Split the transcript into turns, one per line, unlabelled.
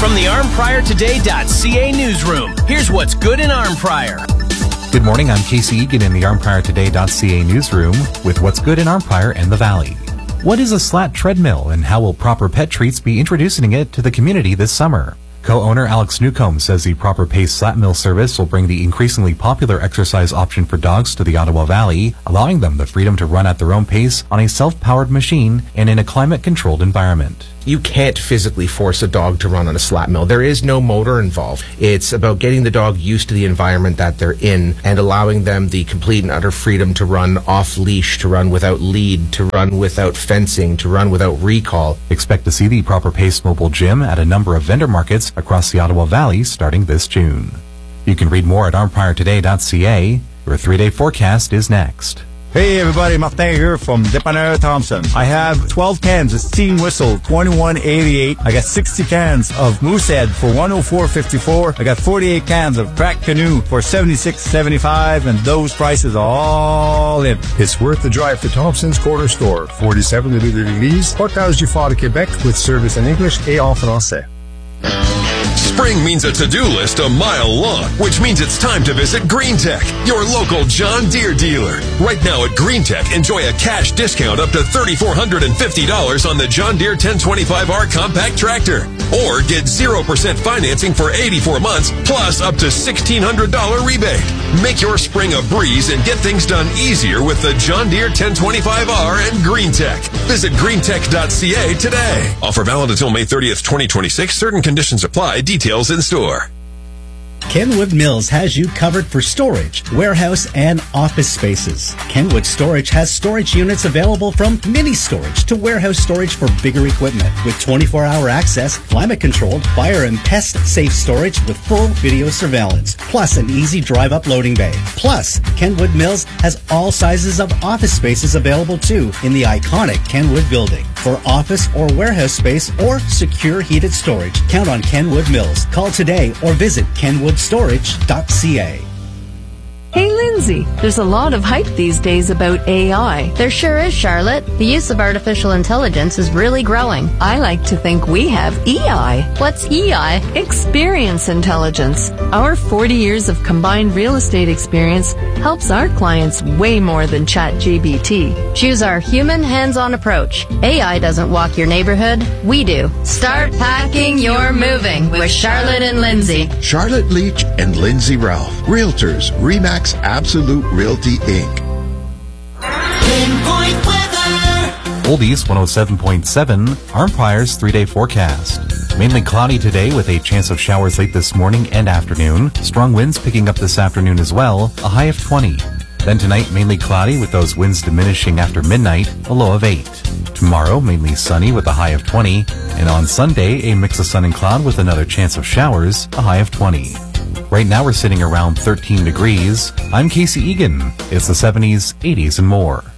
From the ArmPriorToday.ca newsroom, here's what's good in Armprior.
Good morning, I'm Casey Egan in the ArmPriorToday.ca newsroom with what's good in Armprior and the Valley. What is a slat treadmill and how will Proper Pet Treats be introducing it to the community this summer? Co-owner Alex Newcomb says the Proper Pace Slat Mill service will bring the increasingly popular exercise option for dogs to the Ottawa Valley, allowing them the freedom to run at their own pace on a self-powered machine and in a climate-controlled environment.
You can't physically force a dog to run on a slat mill. There is no motor involved. It's about getting the dog used to the environment that they're in and allowing them the complete and utter freedom to run off leash, to run without lead, to run without fencing, to run without recall.
Expect to see the Proper Pace mobile gym at a number of vendor markets across the Ottawa Valley starting this June. You can read more at armpriortoday.ca. Your 3-day forecast is next.
Hey everybody, Martin here from Dépanneur Thompson. I have 12 cans of Steam Whistle, $21.88. I got 60 cans of Moosehead for $104.54. I got 48 cans of Crack Canoe for $76.75, and those prices are all in.
It's worth the drive to Thompson's Corner Store, 47 rue de l'Église, Portage du Fort de Québec, with service in English et en français.
Spring means a to-do list a mile long, which means it's time to visit Green Tech, your local John Deere dealer. Right now at Green Tech, enjoy a cash discount up to $3,450 on the John Deere 1025R compact tractor. Or get 0% financing for 84 months, plus up to $1,600 rebate. Make your spring a breeze and get things done easier with the John Deere 1025R and Green Tech. Visit greentech.ca today. Offer valid until May 30th, 2026. Certain conditions apply. Details in store.
Kenwood Mills has you covered for storage, warehouse, and office spaces. Kenwood Storage has storage units available from mini storage to warehouse storage for bigger equipment with 24-hour access, climate-controlled, fire and pest-safe storage with full video surveillance, plus an easy drive-up loading bay. Plus, Kenwood Mills has all sizes of office spaces available too in the iconic Kenwood building. For office or warehouse space or secure heated storage, count on Kenwood Mills. Call today or visit kenwoodstorage.ca.
Hey Lindsay, there's a lot of hype these days about AI.
There sure is, Charlotte. The use of artificial intelligence is really growing.
I like to think we have EI.
What's EI?
Experience intelligence. Our 40 years of combined real estate experience helps our clients way more than ChatGPT.
Choose our human hands-on approach. AI doesn't walk your neighborhood, we do. Start packing your moving with Charlotte and Lindsay.
Charlotte Leach and Lindsay Ralph, Realtors, RE/MAX Absolute Realty, Inc.
Pinpoint weather.
Oldies 107.7, Armprior's 3-day forecast. Mainly cloudy today with a chance of showers late this morning and afternoon. Strong winds picking up this afternoon as well, a high of 20. Then tonight, mainly cloudy with those winds diminishing after midnight, a low of 8. Tomorrow, mainly sunny with a high of 20. And on Sunday, a mix of sun and cloud with another chance of showers, a high of 20. Right now we're sitting around 13 degrees. I'm Casey Egan. It's the 70s, 80s, and more.